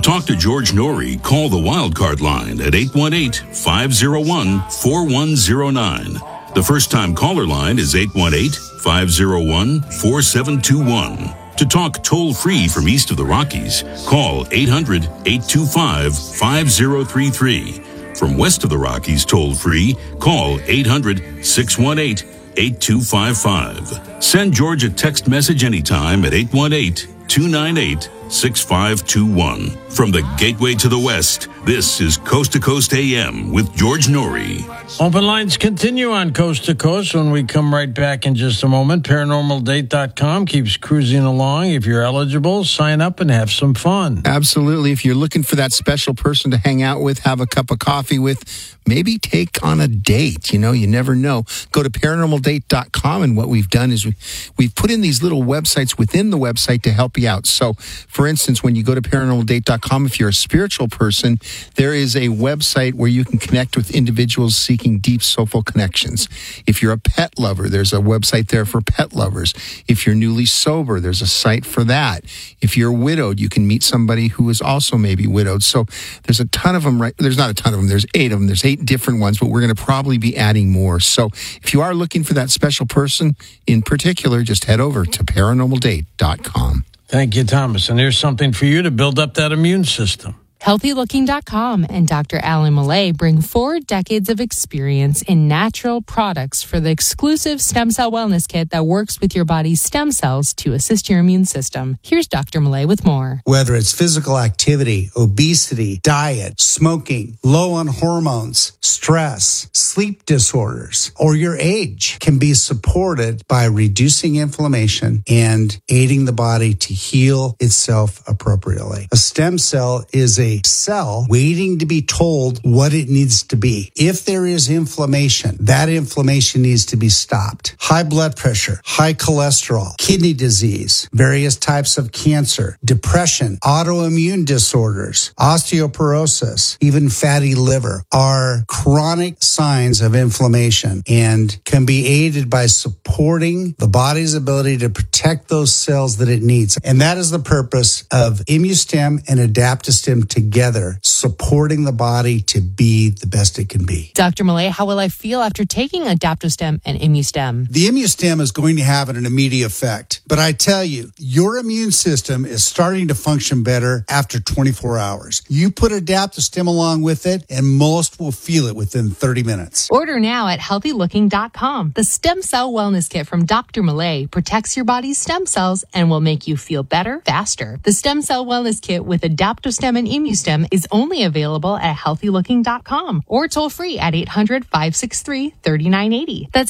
talk to George Norrie, call the Wildcard line at 818-501-4109. The first-time caller line is 818-501-4721. To talk toll-free from east of the Rockies, call 800-825-5033. From west of the Rockies toll-free, call 800-618-8255. Send George a text message anytime at 818-298-6521. From the Gateway to the West, this is Coast to Coast AM with George Norrie. Open lines continue on Coast to Coast when we come right back in just a moment. ParanormalDate.com keeps cruising along. If you're eligible, sign up and have some fun. Absolutely. If you're looking for that special person to hang out with, have a cup of coffee with, maybe take on a date. You never know. Go to ParanormalDate.com, and what we've done is we've put in these little websites within the website to help you out. So, for instance, when you go to ParanormalDate.com, if you're a spiritual person, there is a website where you can connect with individuals seeking deep soulful connections. If you're a pet lover, there's a website there for pet lovers. If you're newly sober, there's a site for that. If you're widowed, you can meet somebody who is also maybe widowed. So there's a ton of them, right? There's not a ton of them. There's 8 of them. There's 8 different ones, but we're going to probably be adding more. So if you are looking for that special person in particular, just head over to ParanormalDate.com. Thank you, Thomas. And here's something for you to build up that immune system. HealthyLooking.com and Dr. Alan Millay bring 4 decades of experience in natural products for the exclusive stem cell wellness kit that works with your body's stem cells to assist your immune system. Here's Dr. Millay with more. Whether it's physical activity, obesity, diet, smoking, low on hormones, stress, sleep disorders, or your age can be supported by reducing inflammation and aiding the body to heal itself appropriately. A stem cell is a cell waiting to be told what it needs to be. If there is inflammation, that inflammation needs to be stopped. High blood pressure, high cholesterol, kidney disease, various types of cancer, depression, autoimmune disorders, osteoporosis, even fatty liver are chronic signs of inflammation and can be aided by supporting the body's ability to protect those cells that it needs. And that is the purpose of ImmuStem and AdaptoStem together, supporting the body to be the best it can be. Dr. Millay, how will I feel after taking AdaptoStem and ImmuStem? The ImmuStem is going to have an immediate effect. But I tell you, your immune system is starting to function better after 24 hours. You put AdaptoStem along with it, and most will feel it within 30 minutes. Order now at HealthyLooking.com. The Stem Cell Wellness Kit from Dr. Millay protects your body's stem cells and will make you feel better, faster. The Stem Cell Wellness Kit with AdaptoStem and ImmuStem is only available at HealthyLooking.com or toll free at 800-563-3980. That's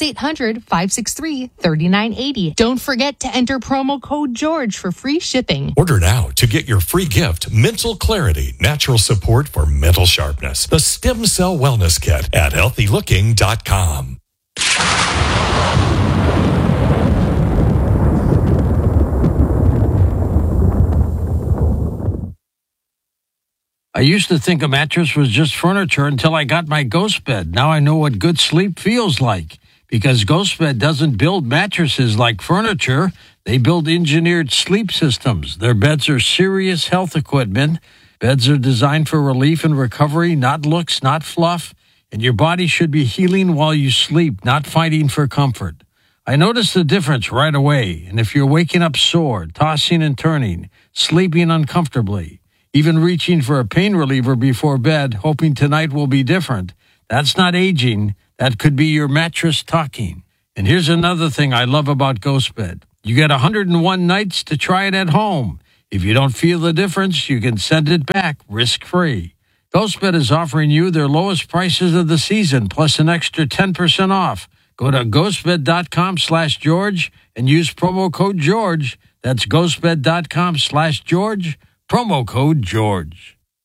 800-563-3980. Don't forget to enter promo code George for free shipping. Order now to get your free gift, Mental Clarity, Natural Support for Mental Sharpness. The Stem Cell Wellness Kit at HealthyLooking.com. I used to think a mattress was just furniture until I got my Ghost Bed. Now I know what good sleep feels like. Because Ghost Bed doesn't build mattresses like furniture. They build engineered sleep systems. Their beds are serious health equipment. Beds are designed for relief and recovery, not looks, not fluff. And your body should be healing while you sleep, not fighting for comfort. I noticed the difference right away. And if you're waking up sore, tossing and turning, sleeping uncomfortably, even reaching for a pain reliever before bed, hoping tonight will be different, that's not aging. That could be your mattress talking. And here's another thing I love about Ghost Bed. You get 101 nights to try it at home. If you don't feel the difference, you can send it back risk-free. Ghost Bed is offering you their lowest prices of the season, plus an extra 10% off. Go to ghostbed.com/George and use promo code George. That's ghostbed.com/George, promo code George.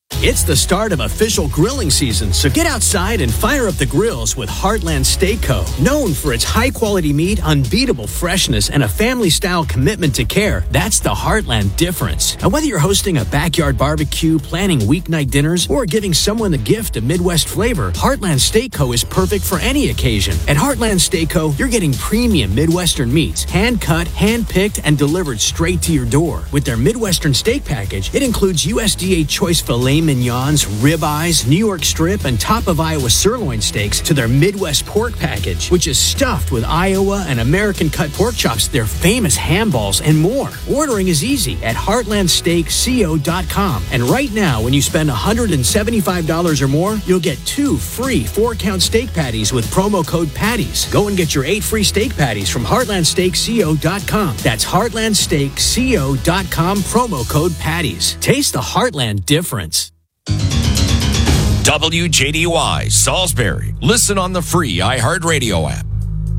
It's the start of official grilling season, so get outside and fire up the grills with Heartland Steak Co. Known for its high-quality meat, unbeatable freshness, and a family-style commitment to care, that's the Heartland difference. And whether you're hosting a backyard barbecue, planning weeknight dinners, or giving someone the gift of Midwest flavor, Heartland Steak Co. is perfect for any occasion. At Heartland Steak Co., you're getting premium Midwestern meats, hand-cut, hand-picked, and delivered straight to your door. With their Midwestern steak package, it includes USDA choice filet mignons, ribeyes, New York strip, and top of Iowa sirloin steaks to their Midwest pork package, which is stuffed with Iowa and American cut pork chops, their famous ham balls, and more. Ordering is easy at heartlandsteakco.com. And right now, when you spend $175 or more, you'll get 2 free 4-count steak patties with promo code PATTIES. Go and get your 8 free steak patties from heartlandsteakco.com. That's heartlandsteakco.com, promo code PATTIES. Taste the Heartland difference. WJDY Salisbury. Listen on the free iHeartRadio app.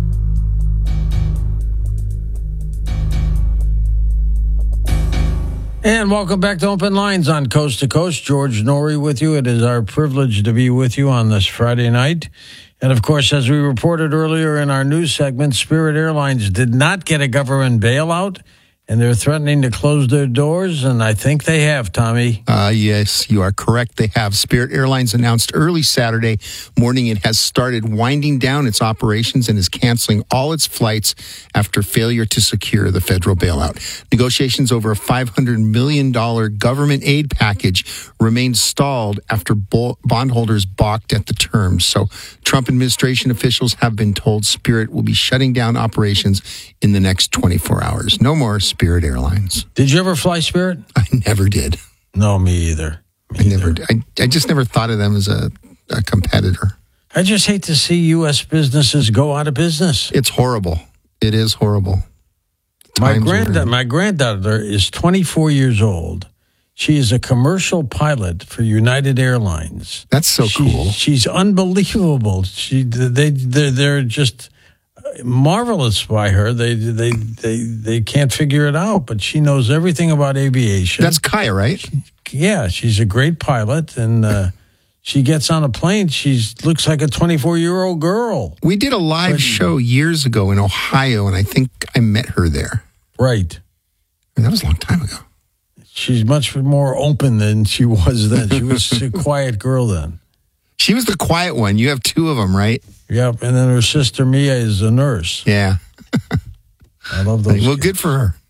And welcome back to Open Lines on Coast to Coast. George Norrie with you. It is our privilege to be with you on this Friday night. And, of course, as we reported earlier in our news segment, Spirit Airlines did not get a government bailout, and they're threatening to close their doors, and I think they have, Tommy. Yes, you are correct. They have. Spirit Airlines announced early Saturday morning it has started winding down its operations and is canceling all its flights after failure to secure the federal bailout. Negotiations over a $500 million government aid package remained stalled after bondholders balked at the terms. So Trump administration officials have been told Spirit will be shutting down operations in the next 24 hours. No more Spirit Airlines. Did you ever fly Spirit? I never did. No, me either. I just never thought of them as a competitor. I just hate to see U.S. businesses go out of business. It's horrible. It is horrible. My granddaughter is 24 years old. She is a commercial pilot for United Airlines. That's so cool. She's unbelievable. They're just marvelous by her. They can't figure it out, but she knows everything about aviation. That's Kaya, right? Yeah, she's a great pilot, and she gets on a plane. She looks like a 24-year-old girl. We did a live show years ago in Ohio, and I think I met her there. Right. That was a long time ago. She's much more open than she was then. She was a quiet girl then. She was the quiet one. You have 2 of them, right? Yep, and then her sister Mia is a nurse. Yeah. I love those. Well, good for her.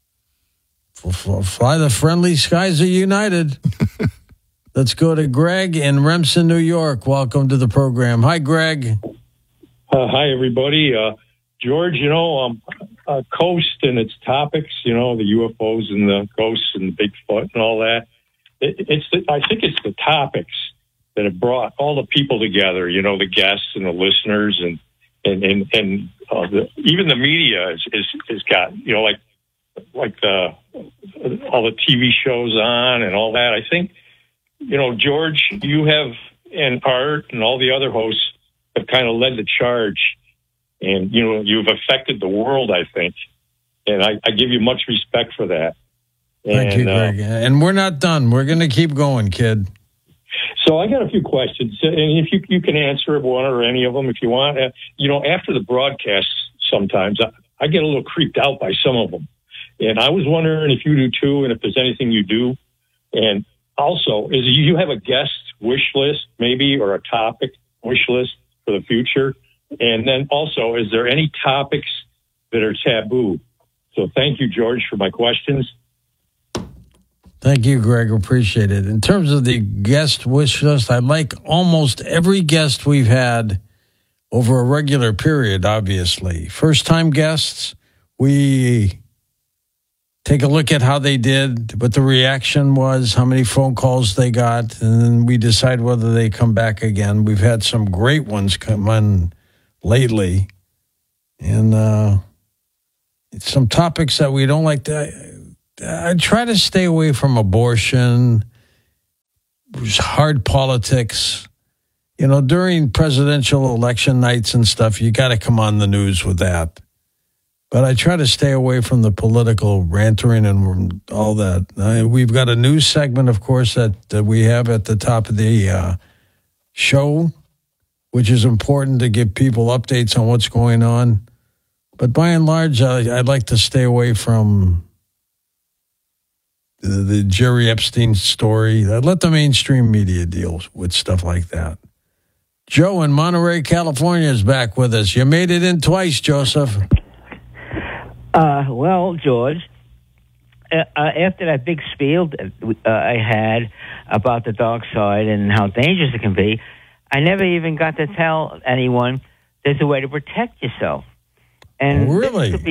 Fly the friendly skies of United. Let's go to Greg in Remsen, New York. Welcome to the program. Hi, Greg. Hi, everybody. George, Coast and its topics, the UFOs and the ghosts and Bigfoot and all that. I think it's the topics that have brought all the people together, the guests and the listeners and even the media is got, like all the TV shows on and all that. I think, George, you have, and Art and all the other hosts have kind of led the charge, and, you've affected the world, I think. And I give you much respect for that. Thank you, Greg. And we're not done. We're going to keep going, kid. So I got a few questions, and if you can answer one or any of them if you want. After the broadcast, sometimes I get a little creeped out by some of them. And I was wondering if you do too, and if there's anything you do. And also, is you have a guest wish list maybe, or a topic wish list for the future? And then also, is there any topics that are taboo? So thank you, George, for my questions. Thank you, Greg. Appreciate it. In terms of the guest wish list, I like almost every guest we've had over a regular period, obviously. First-time guests, we take a look at how they did, what the reaction was, how many phone calls they got, and then we decide whether they come back again. We've had some great ones come on lately. And some topics that we don't like to... I try to stay away from abortion, hard politics. During presidential election nights and stuff, you got to come on the news with that. But I try to stay away from the political rantering and all that. We've got a news segment, of course, that we have at the top of the show, which is important to give people updates on what's going on. But by and large, I'd like to stay away from the Jerry Epstein story. Let the mainstream media deal with stuff like that. Joe in Monterey, California is back with us. You made it in twice, Joseph. Well, George, after that big spiel I had about the dark side and how dangerous it can be, I never even got to tell anyone there's a way to protect yourself. And really? This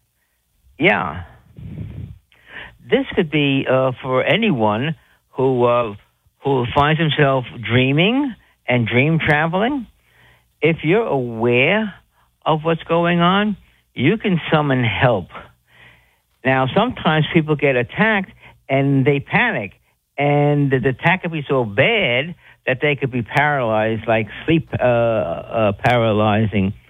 could be for anyone who finds himself dreaming and dream traveling. If you're aware of what's going on, you can summon help. Now, sometimes people get attacked and they panic, and the attack could be so bad that they could be paralyzed, like sleep paralyzing.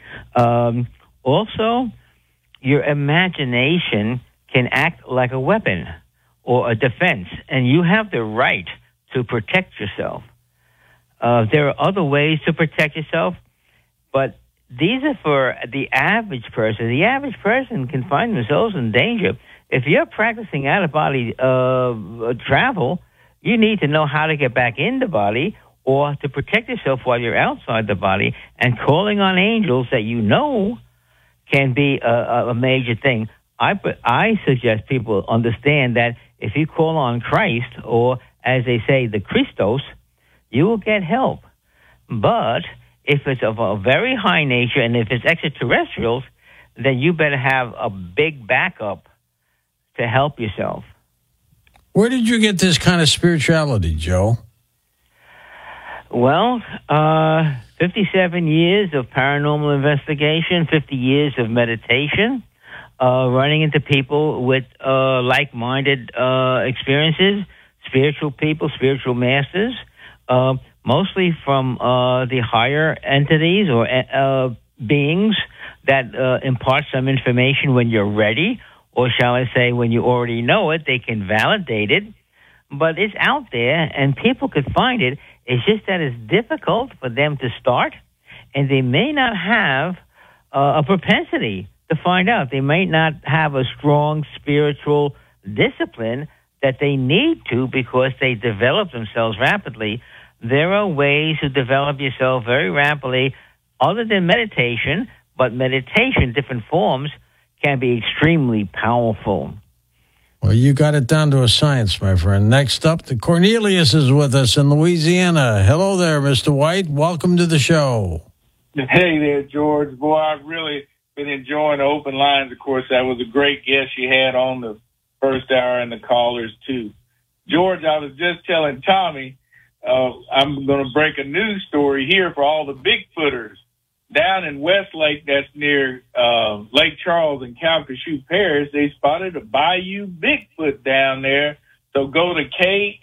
Also, your imagination can act like a weapon or a defense, and you have the right to protect yourself. There are other ways to protect yourself, but these are for the average person. The average person can find themselves in danger. If you're practicing out-of-body travel, you need to know how to get back in the body or to protect yourself while you're outside the body, and calling on angels that you know can be a major thing. I suggest people understand that if you call on Christ, or as they say, the Christos, you will get help. But if it's of a very high nature and if it's extraterrestrials, then you better have a big backup to help yourself. Where did you get this kind of spirituality, Joe? Well, 57 years of paranormal investigation, 50 years of meditation, running into people with like-minded experiences, spiritual people, spiritual masters, mostly from the higher entities or beings that impart some information when you're ready, or shall I say when you already know it, they can validate it. But it's out there, and people could find it. It's just that it's difficult for them to start, and they may not have a propensity to find out. They may not have a strong spiritual discipline that they need to because they develop themselves rapidly. There are ways to develop yourself very rapidly other than meditation, but meditation, different forms, can be extremely powerful. Well, you got it down to a science, my friend. Next up, the Cornelius is with us in Louisiana. Hello there, Mr. White. Welcome to the show. Hey there, George. Boy, I've really been enjoying the open lines. Of course, that was a great guest you had on the first hour, and the callers, too. George, I was just telling Tommy, I'm going to break a news story here for all the Bigfooters. Down in Westlake, that's near Lake Charles and Calcasieu Parish, they spotted a Bayou Bigfoot down there. So go to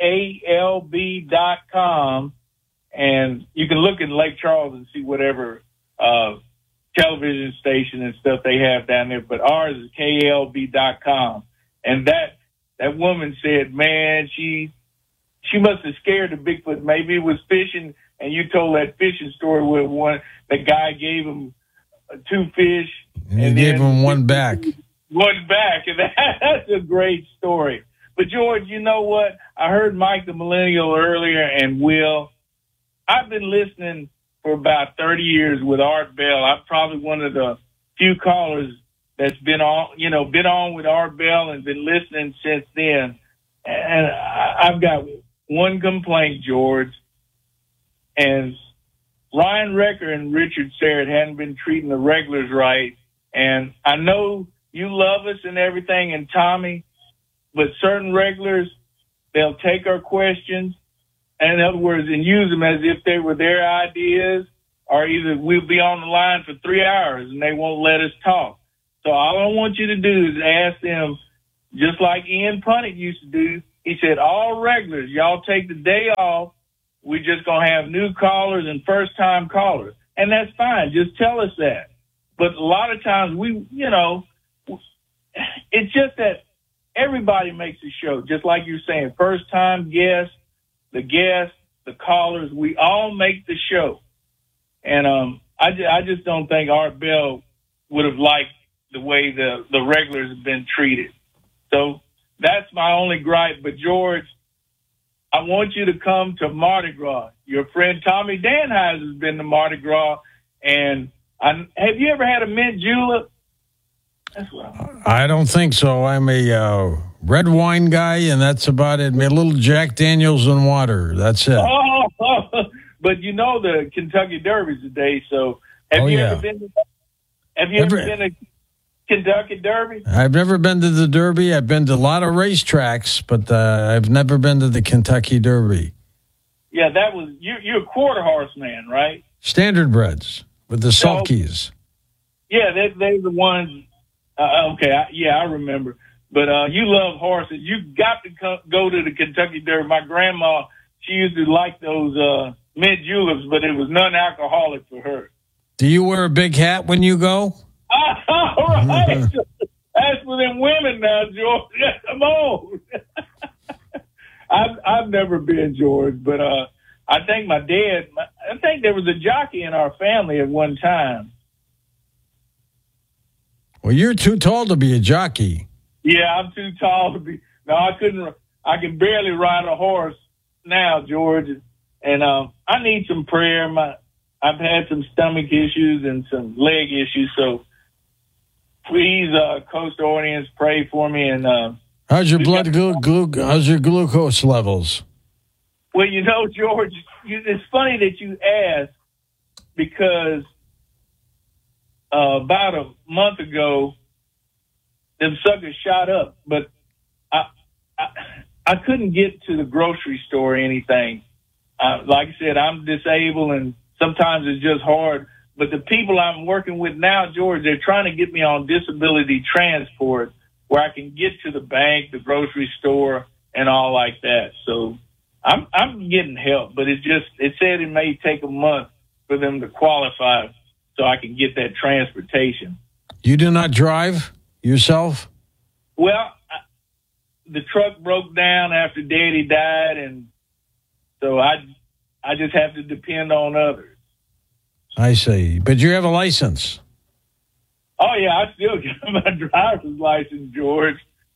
KALB.com, and you can look in Lake Charles and see whatever television station and stuff they have down there. But ours is KALB.com. And that woman said, man, she must have scared the Bigfoot. Maybe it was fishing, and you told that fishing story where the guy gave him 2 fish. And he gave him one back. One back, and that's a great story. But, George, you know what? I heard Mike the Millennial earlier and Will. I've been listening for about 30 years with Art Bell. I'm probably one of the few callers that's been on with Art Bell and been listening since then. And I've got one complaint, George. And Ryan Recker and Richard Serrett hadn't been treating the regulars right. And I know you love us and everything, and Tommy, but certain regulars, they'll take our questions, and in other words, and use them as if they were their ideas, or either we'll be on the line for 3 hours and they won't let us talk. So all I want you to do is ask them, just like Ian Punnett used to do. He said, all regulars, y'all take the day off. We're just going to have new callers and first-time callers. And that's fine. Just tell us that. But a lot of times we it's just that everybody makes a show, just like you're saying. First time guests, the callers, we all make the show. And I just don't think Art Bell would have liked the way the regulars have been treated. So that's my only gripe. But George, I want you to come to Mardi Gras. Your friend Tommy Danheiser has been to Mardi Gras. And have you ever had a mint julep? That's what I don't think so. I'm a red wine guy, and that's about it. A little Jack Daniels and water. That's it. But you know the Kentucky Derby's today, so have you ever been to Kentucky Derby? I've never been to the Derby. I've been to a lot of racetracks, but I've never been to the Kentucky Derby. Yeah, that was you're a quarter horse man, right? Standard breds with the sulkies. Yeah, they're the ones. Okay, I remember. But you love horses. You got to go to the Kentucky Derby. My grandma, she used to like those mint juleps, but it was non-alcoholic for her. Do you wear a big hat when you go? All right. That's for them women now, George. Come on. I've never been, George, but I think I think there was a jockey in our family at one time. Well, you're too tall to be a jockey. Yeah, I'm too tall to be. No, I couldn't. I can barely ride a horse now, George. And I need some prayer. I've had some stomach issues and some leg issues, so please, Coast audience, pray for me. And how's your how's your glucose levels? Well, you know, George, it's funny that you asked because about a month ago, them suckers shot up, but I couldn't get to the grocery store or anything. Like I said, I'm disabled, and sometimes it's just hard. But the people I'm working with now, George, they're trying to get me on disability transport where I can get to the bank, the grocery store, and all like that. So I'm getting help, but it said it may take a month for them to qualify so I can get that transportation. You do not drive yourself? Well, the truck broke down after Daddy died, and so I just have to depend on others. I see. But you have a license? Oh, yeah, I still got my driver's license, George.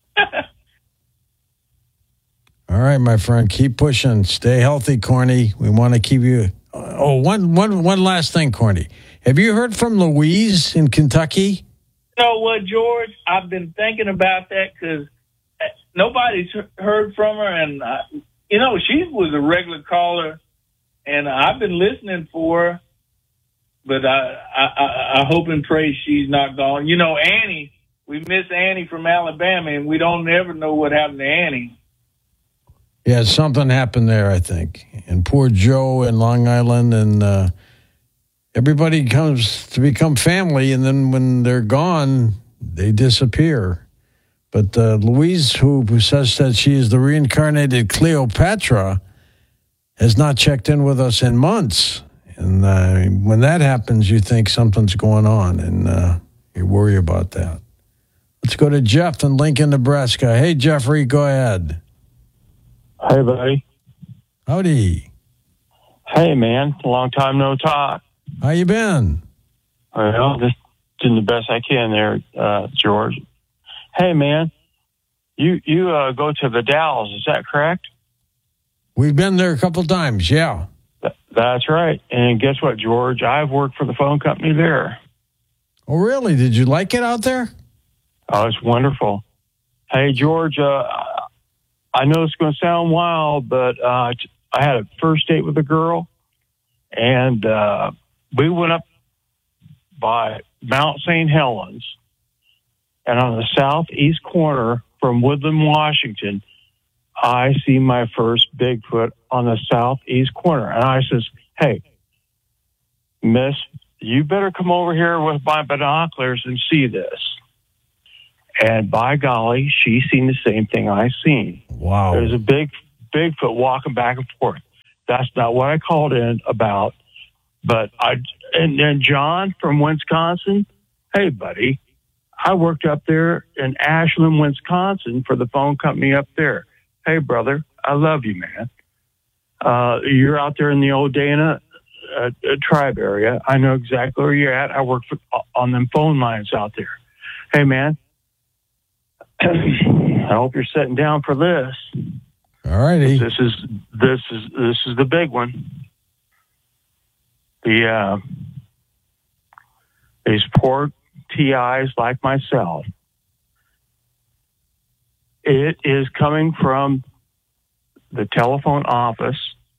All right, my friend, keep pushing. Stay healthy, Corny. We want to keep you... Oh, one last thing, Corny. Have you heard from Louise in Kentucky? You know what, George? I've been thinking about that because nobody's heard from her. And, she was a regular caller, and I've been listening for her. But I hope and pray she's not gone. You know, Annie, we miss Annie from Alabama, and we don't ever know what happened to Annie. Yeah, something happened there, I think. And poor Joe in Long Island, and everybody comes to become family, and then when they're gone, they disappear. But Louise, who says that she is the reincarnated Cleopatra, has not checked in with us in months. And when that happens, you think something's going on, and you worry about that. Let's go to Jeff in Lincoln, Nebraska. Hey, Jeffrey, go ahead. Hey, buddy. Howdy. Hey, man. Long time no talk. How you been? Well, just doing the best I can there, George. Hey, man. You go to the Dalles, is that correct? We've been there a couple times, yeah. That's right. And guess what, George? I've worked for the phone company there. Oh, really? Did you like it out there? Oh, it's wonderful. Hey, George, I know it's going to sound wild, but I had a first date with a girl, and we went up by Mount St. Helens, and on the southeast corner from Woodland, Washington, I see my first Bigfoot on the southeast corner. And I says, hey, miss, you better come over here with my binoculars and see this. And by golly, she seen the same thing I seen. Wow. There's a Bigfoot walking back and forth. That's not what I called in about. But and then John from Wisconsin, hey, buddy, I worked up there in Ashland, Wisconsin for the phone company up there. Hey, brother, I love you, man. You're out there in the old Dana tribe area. I know exactly where you're at. I work on them phone lines out there. Hey, man, I hope you're sitting down for this. All righty. This is the big one. These poor TIs like myself. It is coming from the telephone office.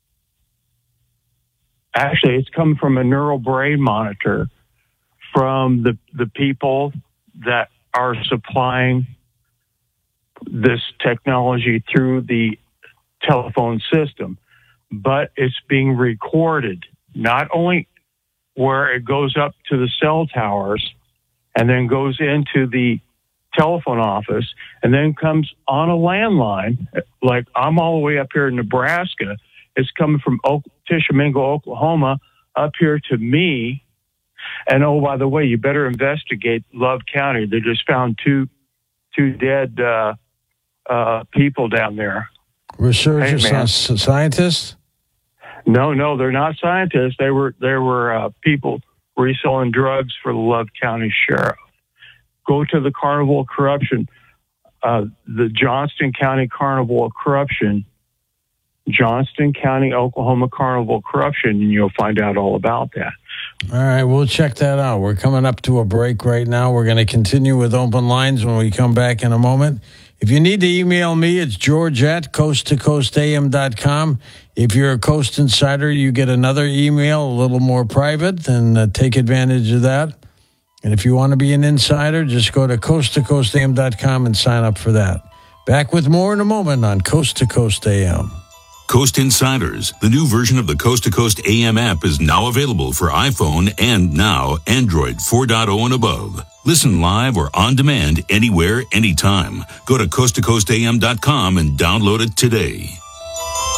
Actually, it's coming from a neural brain monitor from the people that are supplying this technology through the telephone system. But it's being recorded, not only where it goes up to the cell towers and then goes into the telephone office and then comes on a landline. Like I'm all the way up here in Nebraska. It's coming from Tishomingo, Oklahoma, up here to me. And oh, by the way, you better investigate Love County. They just found two dead people down there. Researchers, scientists? No, they're not scientists. They were people reselling drugs for the Love County Sheriff. Go to the Carnival of Corruption, the Johnston County Carnival of Corruption, Johnston County, Oklahoma Carnival of Corruption, and you'll find out all about that. All right, we'll check that out. We're coming up to a break right now. We're going to continue with open lines when we come back in a moment. If you need to email me, it's george@coasttocoastam.com. If you're a Coast Insider, you get another email, a little more private, and take advantage of that. And if you want to be an insider, just go to coasttocoastam.com and sign up for that. Back with more in a moment on Coast to Coast AM. Coast Insiders, the new version of the Coast to Coast AM app, is now available for iPhone and now Android 4.0 and above. Listen live or on demand anywhere, anytime. Go to coasttocoastam.com and download it today.